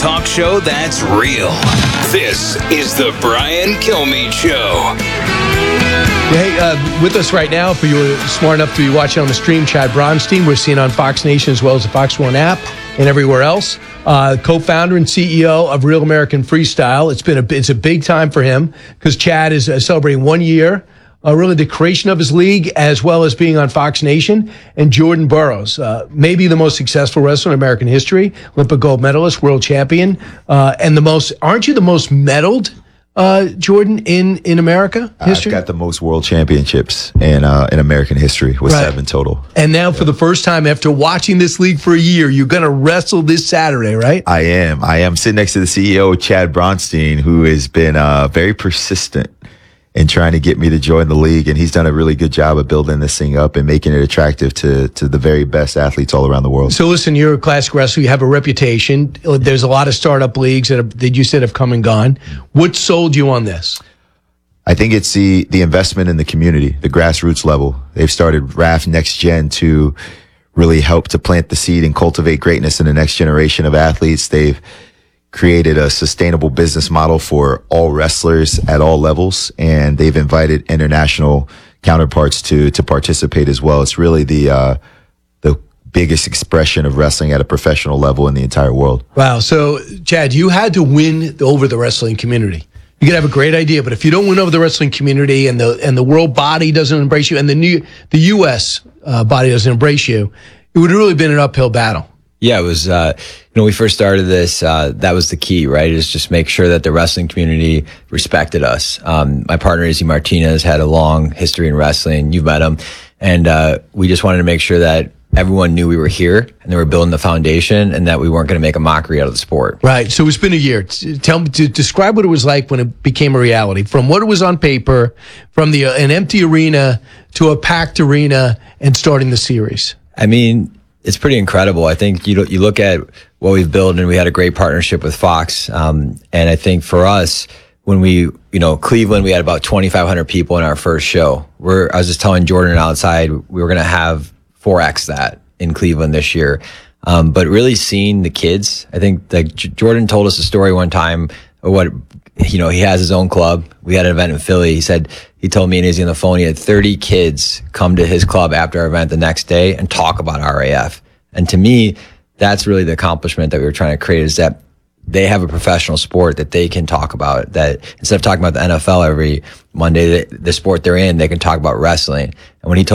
talk show that's real. This is the Brian Kilmeade Show. Hey, with us right now, if you were smart enough to be watching on the stream, Chad Bronstein. We're seeing on Fox Nation as well as the Fox One app and everywhere else. Co-founder and CEO of Real American Freestyle. It's a big time for him because Chad is celebrating 1 year. Really the creation of his league, as well as being on Fox Nation. And Jordan Burroughs, maybe the most successful wrestler in American history, Olympic gold medalist, world champion, and aren't you the most medaled, Jordan, in America history? I've got the most world championships in American history with 7 total. And now for the first time after watching this league for a year, you're going to wrestle this Saturday, right? I am sitting next to the CEO, Chad Bronstein, who has been very persistent in trying to get me to join the league. And he's done a really good job of building this thing up and making it attractive to the very best athletes all around the world. So listen, you're a classic wrestler. You have a reputation. There's a lot of startup leagues that you said have come and gone. What sold you on this? I think it's the investment in the community, the grassroots level. They've started RAF Next Gen to really help to plant the seed and cultivate greatness in the next generation of athletes. They've created a sustainable business model for all wrestlers at all levels, and they've invited international counterparts to participate as well. It's really the biggest expression of wrestling at a professional level in the entire world. Wow. So, Chad, you had to win over the wrestling community. You could have a great idea, but if you don't win over the wrestling community and the world body doesn't embrace you and the U.S. Body doesn't embrace you, it would have really been an uphill battle. Yeah, it was, when we first started this, that was the key, right? Is just make sure that the wrestling community respected us. My partner, Izzy Martinez, had a long history in wrestling. You've met him. And, we just wanted to make sure that everyone knew we were here and they were building the foundation and that we weren't going to make a mockery out of the sport. Right. So it's been a year. Describe what it was like when it became a reality, from what it was on paper, from an empty arena to a packed arena and starting the series. I mean, it's pretty incredible. I think you look at what we've built, and we had a great partnership with Fox. And I think for us, when Cleveland, we had about 2,500 people in our first show. I was just telling Jordan outside, we were going to have 4X that in Cleveland this year. But really seeing the kids, I think that Jordan told us a story one time of what, he has his own club. We had an event in Philly. He told me and Izzy on the phone, he had 30 kids come to his club after our event the next day and talk about RAF. And to me, that's really the accomplishment that we were trying to create, is that they have a professional sport that they can talk about, that instead of talking about the NFL every Monday, the sport they're in, they can talk about wrestling. And when he told